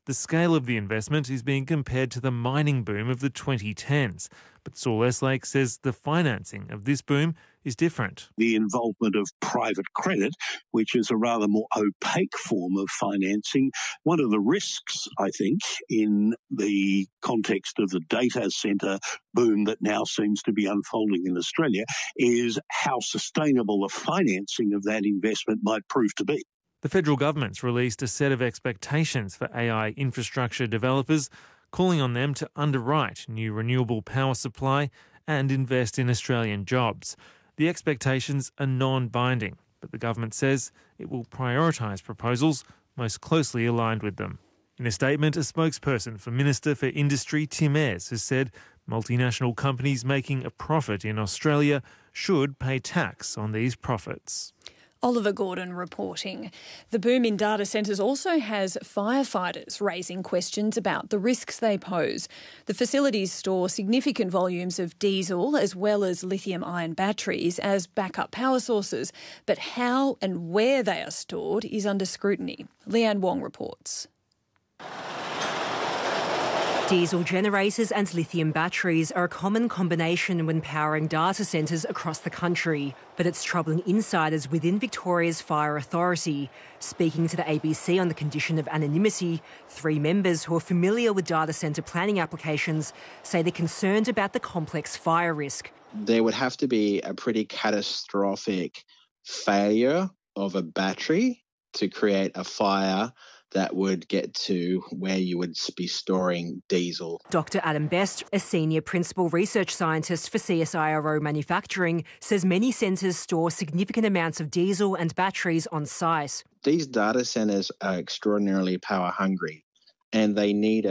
The scale of the investment is being compared to the mining boom of the 2010s. But Saul Eslake says the financing of this boom is different. The involvement of private credit, which is a rather more opaque form of financing. One of the risks, I think, in the context of the data centre boom that now seems to be unfolding in Australia is how sustainable the financing of that investment might prove to be. The federal government's released a set of expectations for AI infrastructure developers, calling on them to underwrite new renewable power supply and invest in Australian jobs. The expectations are non-binding, but the government says it will prioritise proposals most closely aligned with them. In a statement, a spokesperson for Minister for Industry, Tim Ayres, has said multinational companies making a profit in Australia should pay tax on these profits. Oliver Gordon reporting. The boom in data centres also has firefighters raising questions about the risks they pose. The facilities store significant volumes of diesel as well as lithium-ion batteries as backup power sources, but how and where they are stored is under scrutiny. Leanne Wong reports. Diesel generators and lithium batteries are a common combination when powering data centres across the country, but it's troubling insiders within Victoria's Fire Authority. Speaking to the ABC on the condition of anonymity, 3 members who are familiar with data centre planning applications say they're concerned about the complex fire risk. There would have to be a pretty catastrophic failure of a battery to create a fire that would get to where you would be storing diesel. Dr Adam Best, a senior principal research scientist for CSIRO Manufacturing, says many centres store significant amounts of diesel and batteries on site. These data centres are extraordinarily power hungry, and they need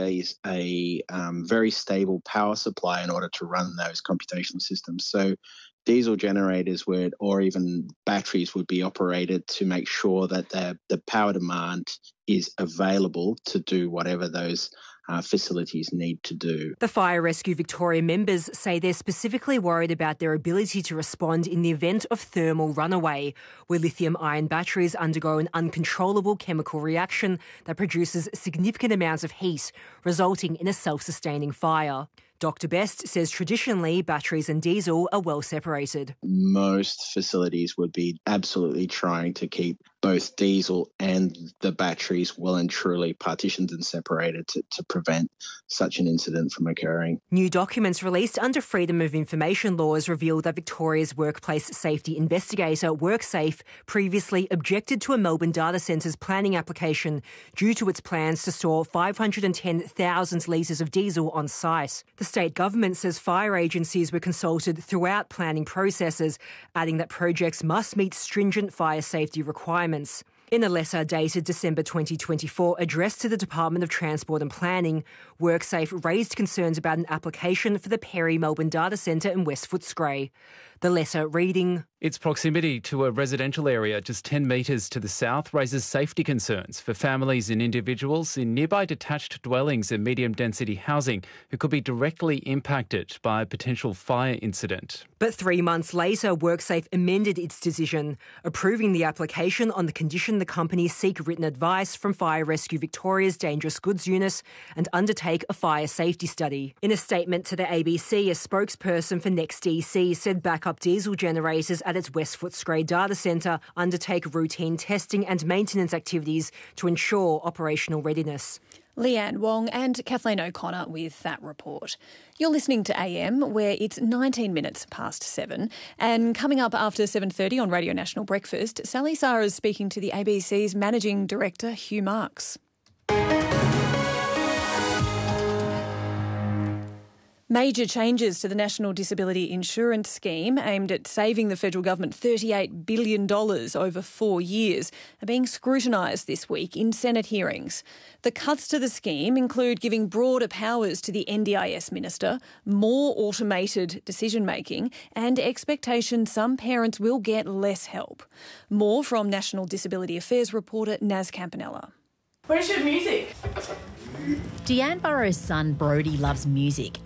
a very stable power supply in order to run those computational systems. So diesel generators or even batteries would be operated to make sure that the power demand is available to do whatever those facilities need to do. The Fire Rescue Victoria members say they're specifically worried about their ability to respond in the event of thermal runaway, where lithium-ion batteries undergo an uncontrollable chemical reaction that produces significant amounts of heat, resulting in a self-sustaining fire. Dr Best says traditionally batteries and diesel are well separated. Most facilities would be absolutely trying to keep both diesel and the batteries well and truly partitioned and separated to prevent such an incident from occurring. New documents released under Freedom of Information laws reveal that Victoria's workplace safety investigator, WorkSafe, previously objected to a Melbourne data centre's planning application due to its plans to store 510,000 litres of diesel on site. The state government says fire agencies were consulted throughout planning processes, adding that projects must meet stringent fire safety requirements. In a letter dated December 2024 addressed to the Department of Transport and Planning, WorkSafe raised concerns about an application for the Perry Melbourne Data Centre in West Footscray. The letter reading, its proximity to a residential area just 10 metres to the south raises safety concerns for families and individuals in nearby detached dwellings and medium-density housing who could be directly impacted by a potential fire incident. But 3 months later, WorkSafe amended its decision, approving the application on the condition the company seek written advice from Fire Rescue Victoria's Dangerous Goods Unit and undertake a fire safety study. In a statement to the ABC, a spokesperson for NextDC said backup diesel generators at its West Footscray data centre undertake routine testing and maintenance activities to ensure operational readiness. Leanne Wong and Kathleen O'Connor with that report. You're listening to AM, where it's 19 minutes past 7. And coming up after 7:30 on Radio National Breakfast, Sally Sarah is speaking to the ABC's Managing Director, Hugh Marks. Major changes to the National Disability Insurance Scheme aimed at saving the federal government $38 billion over 4 years are being scrutinised this week in Senate hearings. The cuts to the scheme include giving broader powers to the NDIS minister, more automated decision-making and expectation some parents will get less help. More from National Disability Affairs reporter Naz Campanella. Where's your music? Deanne Burrow's son Brody loves music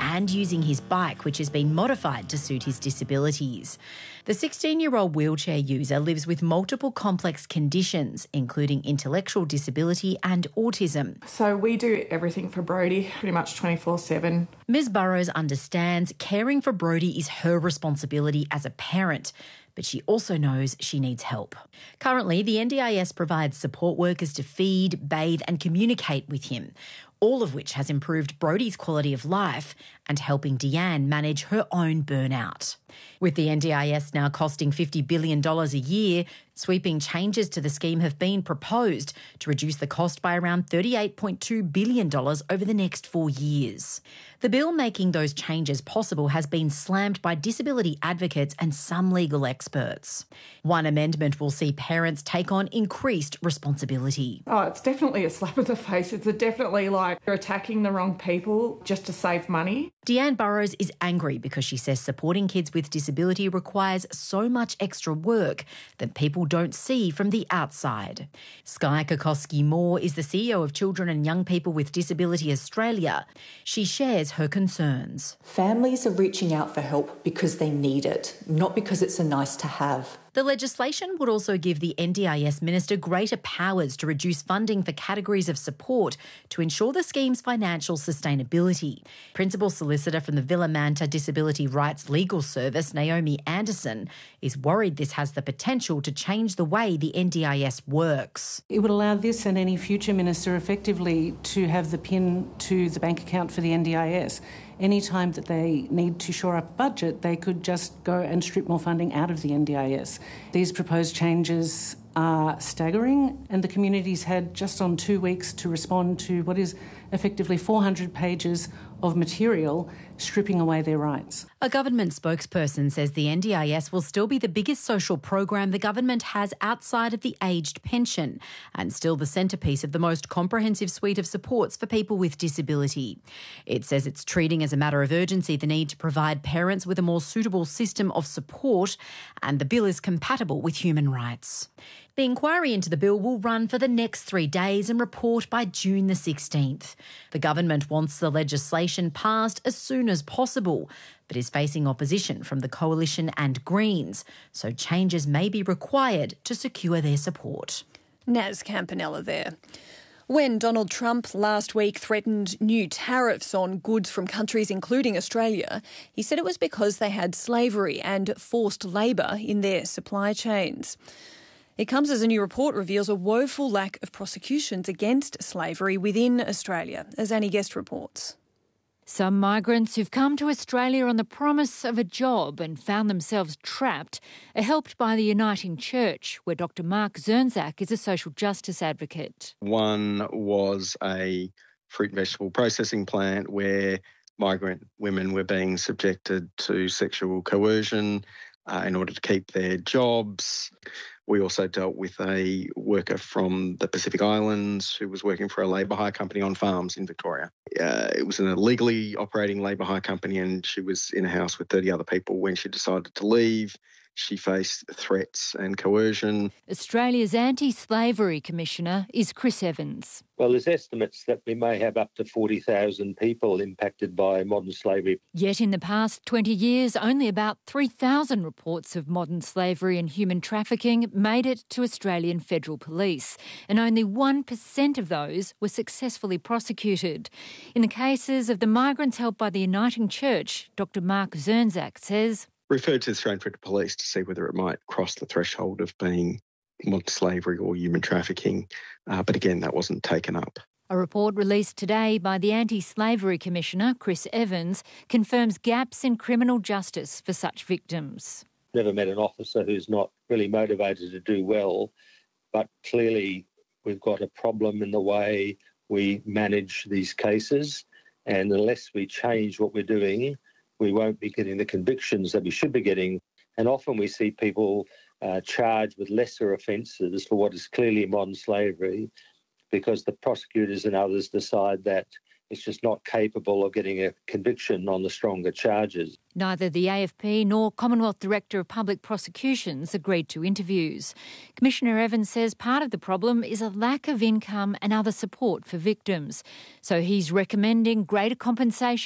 and using his bike, which has been modified to suit his disabilities. The 16-year-old wheelchair user lives with multiple complex conditions, including intellectual disability and autism. So we do everything for Brodie, pretty much 24/7. Ms Burrows understands caring for Brodie is her responsibility as a parent, but she also knows she needs help. Currently, the NDIS provides support workers to feed, bathe and communicate with him, all of which has improved Brodie's quality of life and helping Deanne manage her own burnout. With the NDIS now costing $50 billion a year, sweeping changes to the scheme have been proposed to reduce the cost by around $38.2 billion over the next 4 years. The bill making those changes possible has been slammed by disability advocates and some legal experts. One amendment will see parents take on increased responsibility. Oh, it's definitely a slap in the face. It's definitely like you're attacking the wrong people just to save money. Deanne Burrows is angry because she says supporting kids with disability requires so much extra work that people don't see from the outside. Skye Kokoski-Moore is the CEO of Children and Young People with Disability Australia. She shares her concerns. Families are reaching out for help because they need it, not because it's a nice to have. The legislation would also give the NDIS minister greater powers to reduce funding for categories of support to ensure the scheme's financial sustainability. Principal solicitor from the Villamanta Disability Rights Legal Service, Naomi Anderson, is worried this has the potential to change the way the NDIS works. It would allow this and any future minister effectively to have the PIN to the bank account for the NDIS. Any time that they need to shore up a budget, they could just go and strip more funding out of the NDIS. These proposed changes are staggering, and the community's had just on 2 weeks to respond to what is effectively 400 pages of material stripping away their rights. A government spokesperson says the NDIS will still be the biggest social program the government has outside of the aged pension and still the centrepiece of the most comprehensive suite of supports for people with disability. It says it's treating as a matter of urgency the need to provide parents with a more suitable system of support, and the bill is compatible with human rights. The inquiry into the bill will run for the next 3 days and report by June the 16th. The government wants the legislation passed as soon as possible, but is facing opposition from the Coalition and Greens, so changes may be required to secure their support. Naz Campanella there. When Donald Trump last week threatened new tariffs on goods from countries including Australia, he said it was because they had slavery and forced labour in their supply chains. It comes as a new report reveals a woeful lack of prosecutions against slavery within Australia, as Annie Guest reports. Some migrants who've come to Australia on the promise of a job and found themselves trapped are helped by the Uniting Church, where Dr Mark Zernzak is a social justice advocate. One was a fruit and vegetable processing plant where migrant women were being subjected to sexual coercion in order to keep their jobs. We also dealt with a worker from the Pacific Islands who was working for a labour hire company on farms in Victoria. It was an illegally operating labour hire company, and she was in a house with 30 other people. When she decided to leave, she faced threats and coercion. Australia's Anti-Slavery Commissioner is Chris Evans. Well, there's estimates that we may have up to 40,000 people impacted by modern slavery. Yet in the past 20 years, only about 3,000 reports of modern slavery and human trafficking made it to Australian Federal Police, and only 1% of those were successfully prosecuted. In the cases of the migrants helped by the Uniting Church, Dr Mark Zernzak says, referred to the Australian Federal Police to see whether it might cross the threshold of being modern slavery or human trafficking. But again, that wasn't taken up. A report released today by the Anti-Slavery Commissioner, Chris Evans, confirms gaps in criminal justice for such victims. Never met an officer who's not really motivated to do well, but clearly we've got a problem in the way we manage these cases, and unless we change what we're doing, we won't be getting the convictions that we should be getting. And often we see people charged with lesser offences for what is clearly modern slavery because the prosecutors and others decide that it's just not capable of getting a conviction on the stronger charges. Neither the AFP nor Commonwealth Director of Public Prosecutions agreed to interviews. Commissioner Evans says part of the problem is a lack of income and other support for victims. So he's recommending greater compensation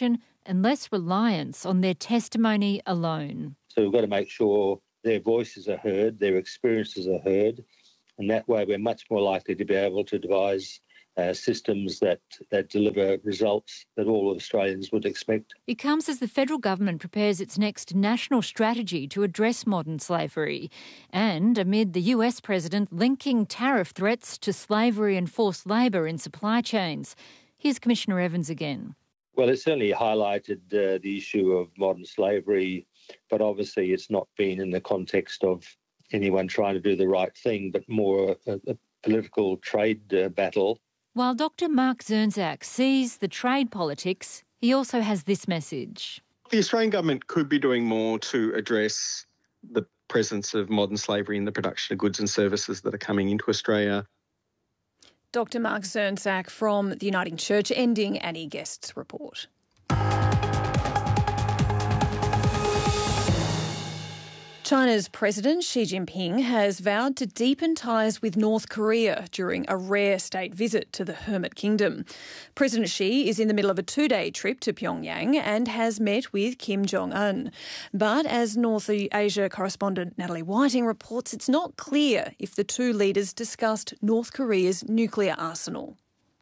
and less reliance on their testimony alone. So we've got to make sure their voices are heard, their experiences are heard, and that way we're much more likely to be able to devise systems that deliver results that all Australians would expect. It comes as the federal government prepares its next national strategy to address modern slavery, and amid the US president linking tariff threats to slavery and forced labour in supply chains. Here's Commissioner Evans again. Well, it certainly highlighted the issue of modern slavery, but obviously it's not been in the context of anyone trying to do the right thing, but more a political trade battle. While Dr. Mark Zernzak sees the trade politics, he also has this message. The Australian government could be doing more to address the presence of modern slavery in the production of goods and services that are coming into Australia. Dr. Mark Zernzak from the Uniting Church, ending Annie Guest's report. China's President Xi Jinping has vowed to deepen ties with North Korea during a rare state visit to the Hermit Kingdom. President Xi is in the middle of a 2-day trip to Pyongyang and has met with Kim Jong-un. But as North Asia correspondent Natalie Whiting reports, it's not clear if the two leaders discussed North Korea's nuclear arsenal.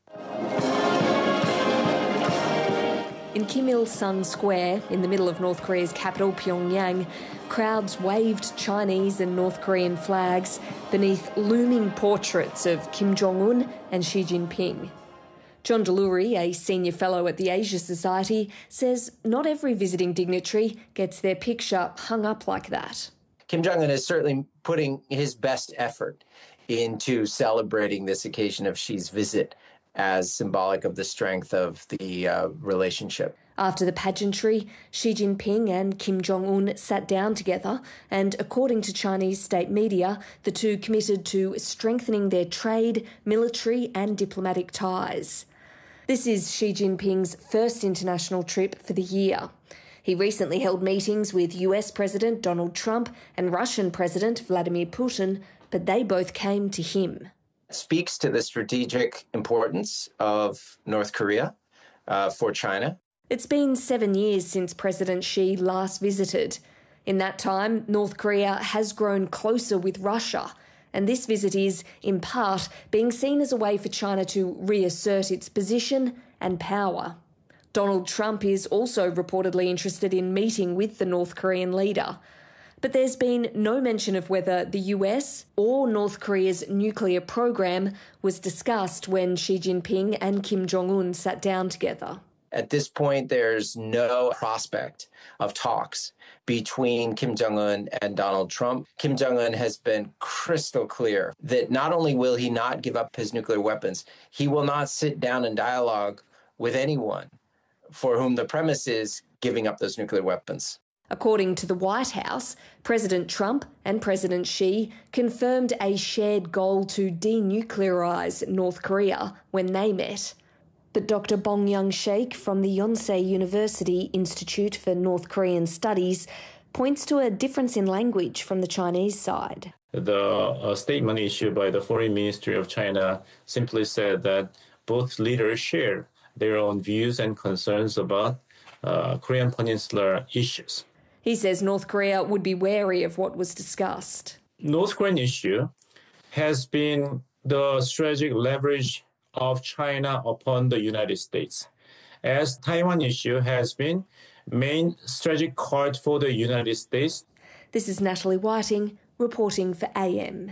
In Kim Il-sung Square, in the middle of North Korea's capital, Pyongyang, crowds waved Chinese and North Korean flags beneath looming portraits of Kim Jong-un and Xi Jinping. John Delury, a senior fellow at the Asia Society, says not every visiting dignitary gets their picture hung up like that. Kim Jong-un is certainly putting his best effort into celebrating this occasion of Xi's visit as symbolic of the strength of the relationship. After the pageantry, Xi Jinping and Kim Jong-un sat down together and, according to Chinese state media, the two committed to strengthening their trade, military and diplomatic ties. This is Xi Jinping's first international trip for the year. He recently held meetings with US President Donald Trump and Russian President Vladimir Putin, but they both came to him. Speaks to the strategic importance of North Korea for China. It's been 7 years since President Xi last visited. In that time, North Korea has grown closer with Russia, and this visit is, in part, being seen as a way for China to reassert its position and power. Donald Trump is also reportedly interested in meeting with the North Korean leader. But there's been no mention of whether the US or North Korea's nuclear program was discussed when Xi Jinping and Kim Jong-un sat down together. At this point, there's no prospect of talks between Kim Jong-un and Donald Trump. Kim Jong-un has been crystal clear that not only will he not give up his nuclear weapons, he will not sit down in dialogue with anyone for whom the premise is giving up those nuclear weapons. According to the White House, President Trump and President Xi confirmed a shared goal to denuclearise North Korea when they met. But Dr. Bong Young-sheik from the Yonsei University Institute for North Korean Studies points to a difference in language from the Chinese side. The statement issued by the Foreign Ministry of China simply said that both leaders share their own views and concerns about Korean Peninsula issues. He says North Korea would be wary of what was discussed. North Korean issue has been the strategic leverage of China upon the United States, as Taiwan issue has been main strategic card for the United States. This is Natalie Whiting reporting for AM.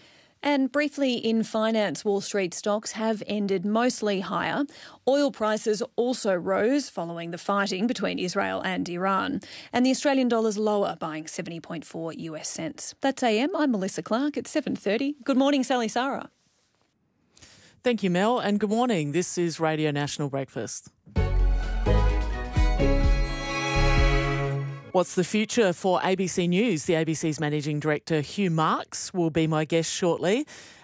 And briefly in finance, Wall Street stocks have ended mostly higher. Oil prices also rose following the fighting between Israel and Iran. And the Australian dollar's lower, buying 70.4 US cents. That's AM. I'm Melissa Clark at 7:30. Good morning, Sally Sarah. Thank you, Mel, and good morning. This is Radio National Breakfast. What's the future for ABC News? The ABC's Managing Director, Hugh Marks, will be my guest shortly.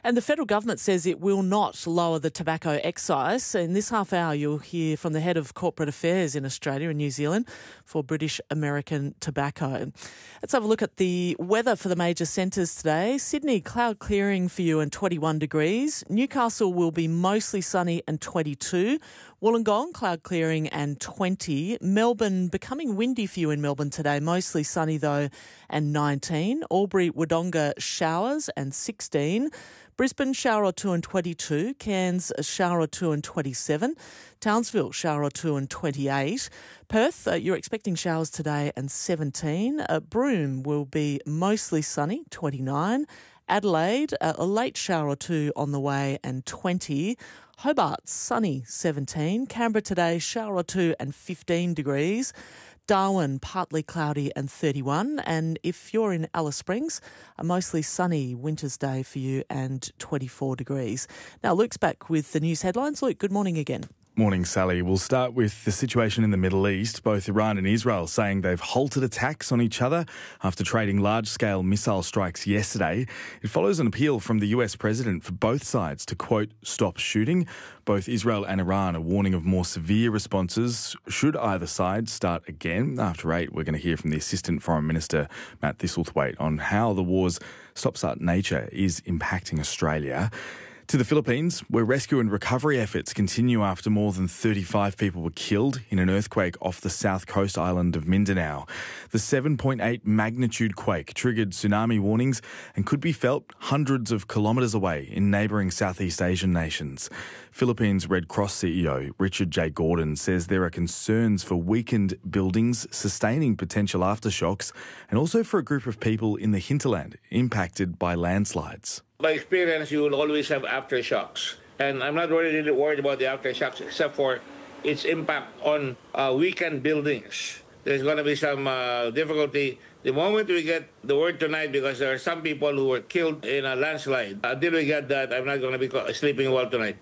And the federal government says it will not lower the tobacco excise. In this half hour, you'll hear from the head of corporate affairs in Australia and New Zealand for British American Tobacco. Let's have a look at the weather for the major centres today. Sydney, cloud clearing for you and 21 degrees. Newcastle will be mostly sunny and 22. Wollongong, cloud clearing and 20. Melbourne, becoming windy for you in Melbourne today, mostly sunny though, and 19. Albury, Wodonga, showers and 16. Brisbane, shower or two and 22. Cairns, a shower or two and 27. Townsville, shower or two and 28. Perth, you're expecting showers today and 17. Broome will be mostly sunny, 29. Adelaide, a late shower or two on the way and 20. Hobart, sunny, 17. Canberra today, shower or two and 15 degrees. Darwin, partly cloudy and 31. And if you're in Alice Springs, a mostly sunny winter's day for you and 24 degrees. Now, Luke's back with the news headlines. Luke, good morning again. Morning, Sally. We'll start with the situation in the Middle East. Both Iran and Israel saying they've halted attacks on each other after trading large-scale missile strikes yesterday. It follows an appeal from the US president for both sides to, quote, stop shooting. Both Israel and Iran are warning of more severe responses should either side start again. After 8, we're going to hear from the Assistant Foreign Minister, Matt Thistlethwaite, on how the war's stop-start nature is impacting Australia. To the Philippines, where rescue and recovery efforts continue after more than 35 people were killed in an earthquake off the south coast island of Mindanao. The 7.8 magnitude quake triggered tsunami warnings and could be felt hundreds of kilometres away in neighbouring Southeast Asian nations. Philippines Red Cross CEO Richard J. Gordon says there are concerns for weakened buildings sustaining potential aftershocks and also for a group of people in the hinterland impacted by landslides. By experience, you will always have aftershocks. And I'm not really worried about the aftershocks except for its impact on weakened buildings. There's going to be some difficulty. The moment we get the word tonight, because there are some people who were killed in a landslide, until we get that, I'm not going to be sleeping well tonight.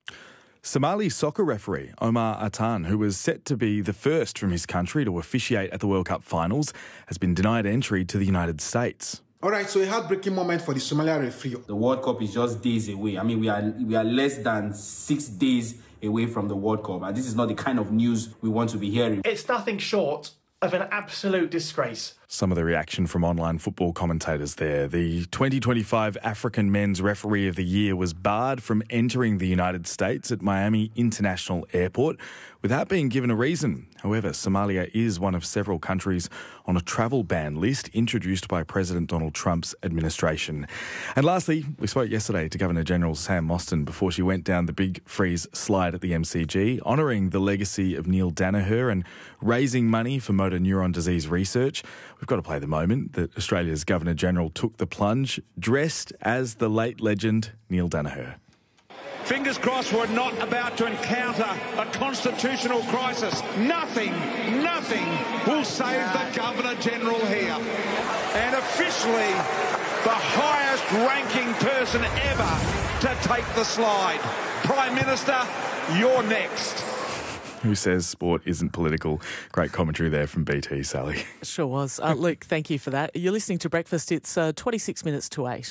Somali soccer referee Omar Atan, who was set to be the first from his country to officiate at the World Cup finals, has been denied entry to the United States. All right, so a heartbreaking moment for the Somalia referee. The World Cup is just days away. I mean, we are less than 6 days away from the World Cup, and this is not the kind of news we want to be hearing. It's nothing short of an absolute disgrace. Some of the reaction from online football commentators there. The 2025 African Men's Referee of the Year was barred from entering the United States at Miami International Airport without being given a reason. However, Somalia is one of several countries on a travel ban list introduced by President Donald Trump's administration. And lastly, we spoke yesterday to Governor-General Sam Mostyn before she went down the Big Freeze slide at the MCG, honouring the legacy of Neil Danaher and raising money for motor neuron disease research. We've got to play the moment that Australia's Governor-General took the plunge, dressed as the late legend Neil Danaher. Fingers crossed we're not about to encounter a constitutional crisis. Nothing will save the Governor-General here. And officially, the highest ranking person ever to take the slide. Prime Minister, you're next. Who says sport isn't political? Great commentary there from BT, Sally. Sure was. Luke, thank you for that. You're listening to Breakfast. It's 26 minutes to 8.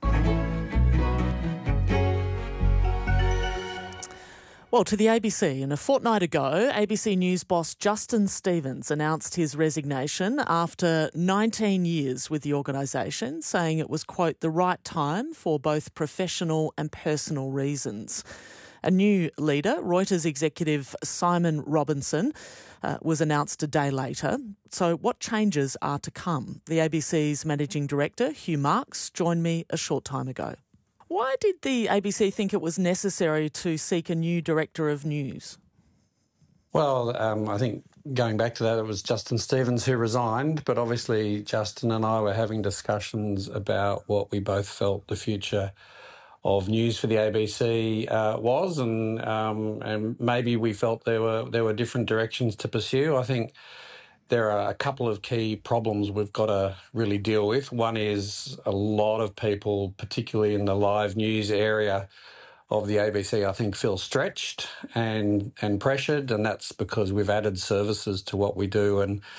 Well, to the ABC. And a fortnight ago, ABC News boss Justin Stevens announced his resignation after 19 years with the organisation, saying it was, quote, the right time for both professional and personal reasons. A new leader, Reuters executive Simon Robinson, was announced a day later. So what changes are to come? The ABC's managing director, Hugh Marks, joined me a short time ago. Why did the ABC think it was necessary to seek a new director of news? Well, I think going back to that, it was Justin Stevens who resigned, but obviously Justin and I were having discussions about what we both felt the future of news for the ABC was, and maybe we felt there were different directions to pursue. I think there are a couple of key problems we've got to really deal with. One is a lot of people, particularly in the live news area of the ABC, I think feel stretched and pressured, and that's because we've added services to what we do, and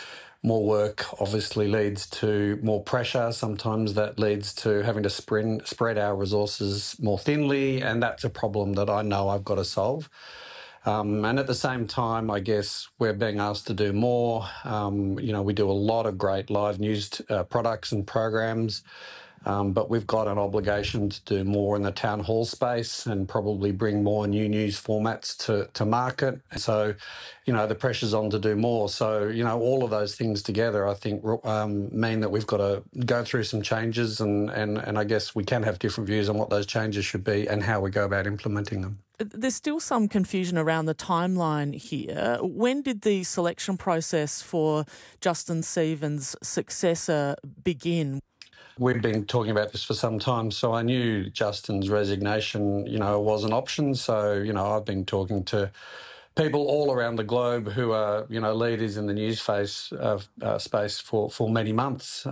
More work obviously leads to more pressure. Sometimes that leads to having to spread our resources more thinly, and that's a problem that I know I've got to solve. And at the same time, I guess we're being asked to do more. We do a lot of great live news products and programs, but we've got an obligation to do more in the town hall space and probably bring more new news formats to market. So, the pressure's on to do more. So, all of those things together, I think, mean that we've got to go through some changes and I guess we can have different views on what those changes should be and how we go about implementing them. There's still some confusion around the timeline here. When did the selection process for Justin Stevens' successor begin? We've been talking about this for some time, so I knew Justin's resignation, was an option. So, I've been talking to people all around the globe who are, leaders in the news space for many months.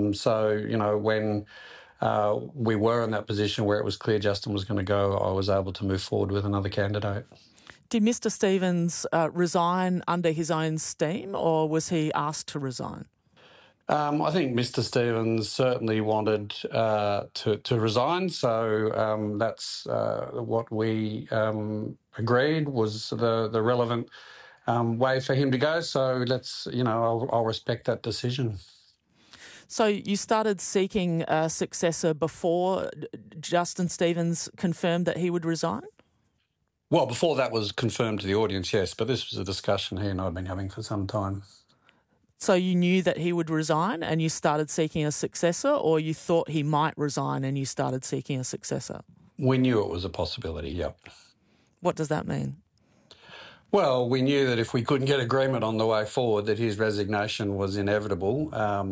When we were in that position where it was clear Justin was going to go, I was able to move forward with another candidate. Did Mr Stevens resign under his own steam, or was he asked to resign? I think Mr Stevens certainly wanted to resign, so that's what we agreed was the relevant way for him to go. So I'll respect that decision. So you started seeking a successor before Justin Stevens confirmed that he would resign? Well, before that was confirmed to the audience, yes, but this was a discussion he and I have been having for some time. So you knew that he would resign and you started seeking a successor, or you thought he might resign and you started seeking a successor? We knew it was a possibility, yep. What does that mean? Well, we knew that if we couldn't get agreement on the way forward, that his resignation was inevitable.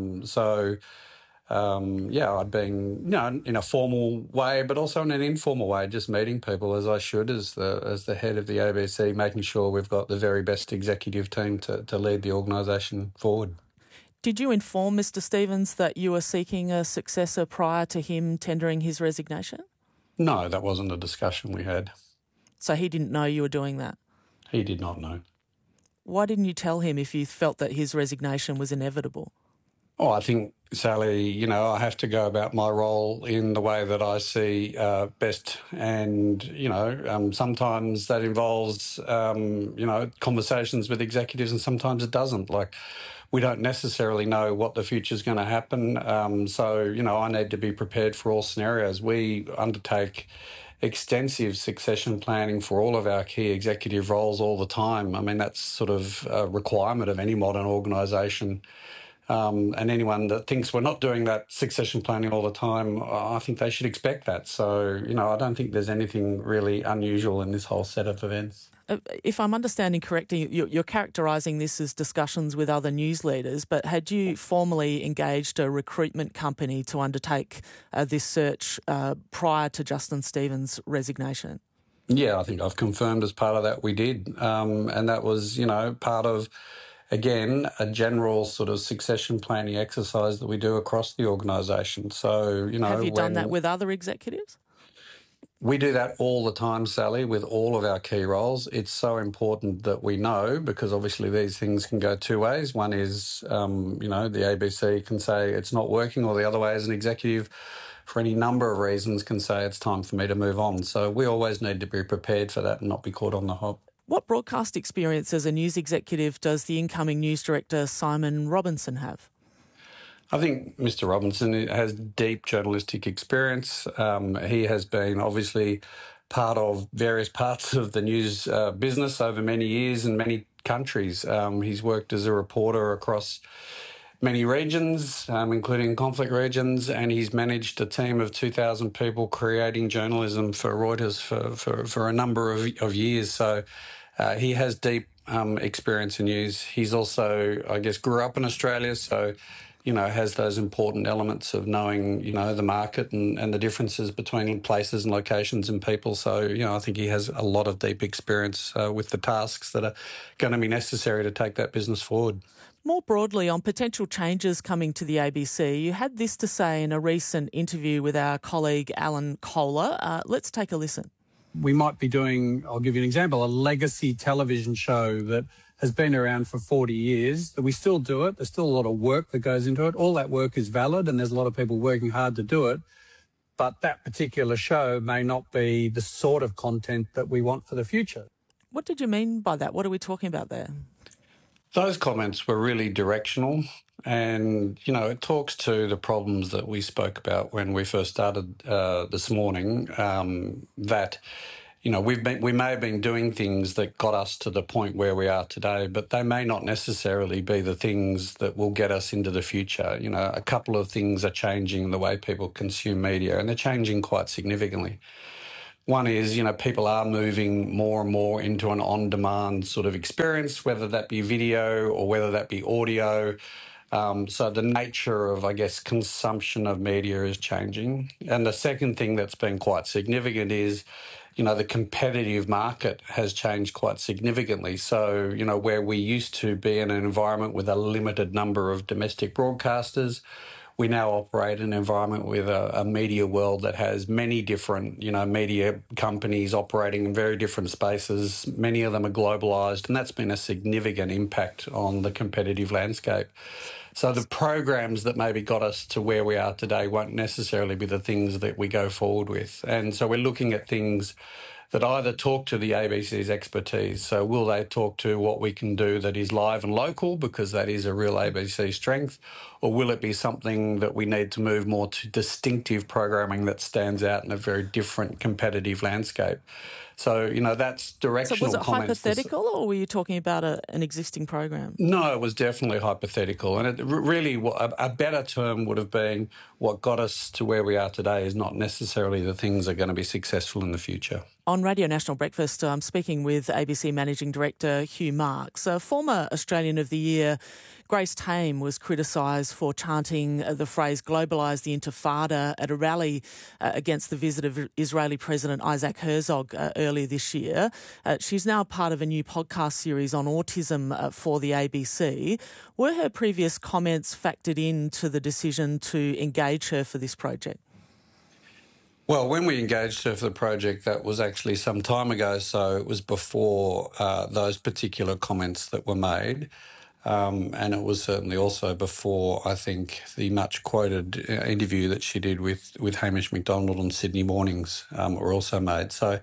I'd been, in a formal way, but also in an informal way, just meeting people as I should as the head of the ABC, making sure we've got the very best executive team to lead the organisation forward. Did you inform Mr Stevens that you were seeking a successor prior to him tendering his resignation? No, that wasn't a discussion we had. So he didn't know you were doing that? He did not know. Why didn't you tell him if you felt that his resignation was inevitable? Oh, I think, Sally, I have to go about my role in the way that I see best. And, sometimes that involves, conversations with executives and sometimes it doesn't. Like, we don't necessarily know what the future's going to happen. I need to be prepared for all scenarios. We undertake extensive succession planning for all of our key executive roles all the time. I mean, that's sort of a requirement of any modern organisation. And anyone that thinks we're not doing that succession planning all the time, I think they should expect that. So, I don't think there's anything really unusual in this whole set of events. If I'm understanding correctly, you're characterising this as discussions with other news leaders, but had you formally engaged a recruitment company to undertake this search prior to Justin Stevens' resignation? Yeah, I think I've confirmed as part of that we did. And that was, part of, again, a general sort of succession planning exercise that we do across the organisation. So, have you done that with other executives? We do that all the time, Sally, with all of our key roles. It's so important that we know, because obviously these things can go two ways. One is, the ABC can say it's not working, or the other way is an executive, for any number of reasons, can say it's time for me to move on. So we always need to be prepared for that and not be caught on the hop. What broadcast experience as a news executive does the incoming news director, Simon Robinson, have? I think Mr Robinson has deep journalistic experience. He has been obviously part of various parts of the news business over many years in many countries. He's worked as a reporter across many regions, including conflict regions, and he's managed a team of 2,000 people creating journalism for Reuters for a number of years. So he has deep experience in news. He's also, I guess, grew up in Australia, so has those important elements of knowing, the market and the differences between places and locations and people. So, I think he has a lot of deep experience with the tasks that are going to be necessary to take that business forward. More broadly, on potential changes coming to the ABC, you had this to say in a recent interview with our colleague Alan Kohler. Let's take a listen. We might be doing, I'll give you an example, a legacy television show that has been around for 40 years, that we still do it. There's still a lot of work that goes into it. All that work is valid and there's a lot of people working hard to do it. But that particular show may not be the sort of content that we want for the future. What did you mean by that? What are we talking about there? Those comments were really directional and, you know, it talks to the problems that we spoke about when we first started this morning, that, you know, we may have been doing things that got us to the point where we are today, but they may not necessarily be the things that will get us into the future. You know, a couple of things are changing the way people consume media, and they're changing quite significantly. One is, you know, people are moving more and more into an on-demand sort of experience, whether that be video or whether that be audio. So the nature of, I guess, consumption of media is changing. And the second thing that's been quite significant is, you know, the competitive market has changed quite significantly. So, you know, where we used to be in an environment with a limited number of domestic broadcasters, we now operate in an environment with a media world that has many different, you know, media companies operating in very different spaces. Many of them are globalised, and that's been a significant impact on the competitive landscape. So the programs that maybe got us to where we are today won't necessarily be the things that we go forward with. And so we're looking at things that either talk to the ABC's expertise. So will they talk to what we can do that is live and local, because that is a real ABC strength, or will it be something that we need to move more to distinctive programming that stands out in a very different competitive landscape? So, you know, that's directional comments. So was it hypothetical or were you talking about an existing program? No, it was definitely hypothetical. And it really, a better term would have been what got us to where we are today is not necessarily the things that are going to be successful in the future. On Radio National Breakfast, I'm speaking with ABC Managing Director Hugh Marks. Former Australian of the Year Grace Tame was criticised for chanting the phrase globalise the intifada at a rally against the visit of Israeli President Isaac Herzog earlier this year. She's now part of a new podcast series on autism for the ABC. Were her previous comments factored into the decision to engage her for this project? Well, when we engaged her for the project, that was actually some time ago, so it was before those particular comments that were made. And it was certainly also before, I think, the much-quoted interview that she did with Hamish McDonald on Sydney Mornings were also made. So,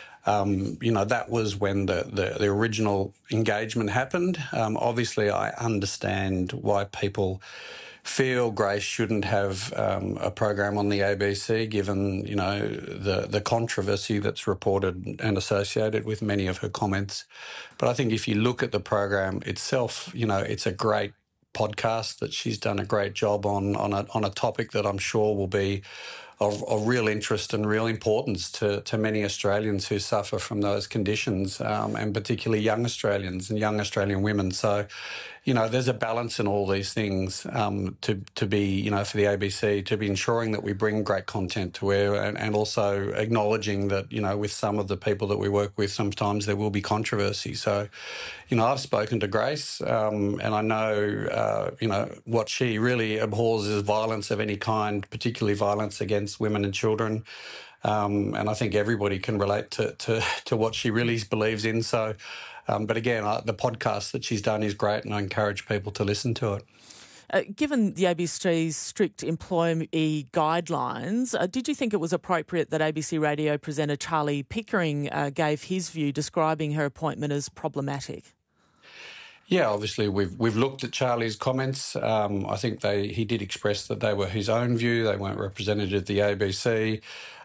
you know, that was when the original engagement happened. Obviously, I understand why people feel Grace shouldn't have a program on the ABC, given, you know, the controversy that's reported and associated with many of her comments. But I think if you look at the program itself, you know, it's a great podcast that she's done a great job on a topic that I'm sure will be of real interest and real importance to many Australians who suffer from those conditions, and particularly young Australians and young Australian women. So, you know, there's a balance in all these things to be, you know, for the ABC, to be ensuring that we bring great content to air and also acknowledging that, you know, with some of the people that we work with, sometimes there will be controversy. So, you know, I've spoken to Grace and I know, you know, what she really abhors is violence of any kind, particularly violence against women and children. And I think everybody can relate to what she really believes in. So, but again, the podcast that she's done is great and I encourage people to listen to it. Given the ABC's strict employee guidelines, did you think it was appropriate that ABC Radio presenter Charlie Pickering gave his view describing her appointment as problematic? Yeah, obviously we've looked at Charlie's comments. I think he did express that they were his own view. They weren't representative of the ABC.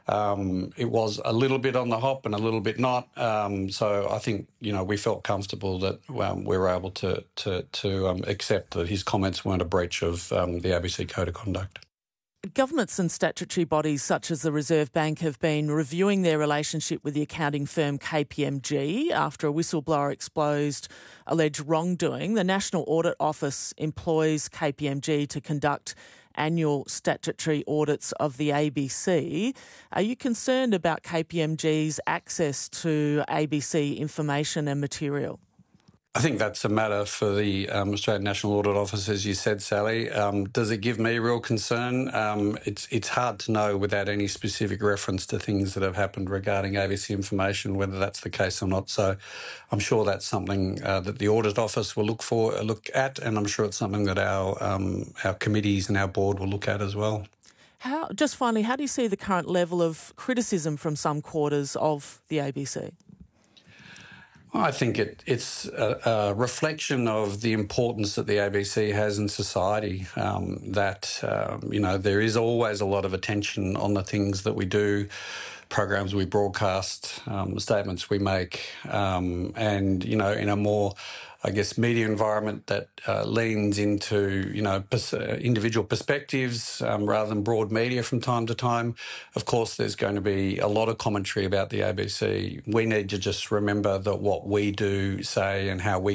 It was a little bit on the hop and a little bit not. So I think, you know, we felt comfortable that we were able to accept that his comments weren't a breach of the ABC Code of Conduct. Governments and statutory bodies such as the Reserve Bank have been reviewing their relationship with the accounting firm KPMG after a whistleblower exposed alleged wrongdoing. The National Audit Office employs KPMG to conduct annual statutory audits of the ABC. Are you concerned about KPMG's access to ABC information and material? I think that's a matter for the Australian National Audit Office, as you said, Sally. Does it give me real concern? It's hard to know without any specific reference to things that have happened regarding ABC information, whether that's the case or not. So I'm sure that's something that the Audit Office will look at, and I'm sure it's something that our committees and our board will look at as well. Just finally, how do you see the current level of criticism from some quarters of the ABC? I think it's a reflection of the importance that the ABC has in society, there is always a lot of attention on the things that we do, programs we broadcast, statements we make, and, in a more, media environment that leans into, individual perspectives rather than broad media from time to time. Of course, there's going to be a lot of commentary about the ABC. We need to just remember that what we do, say, and how we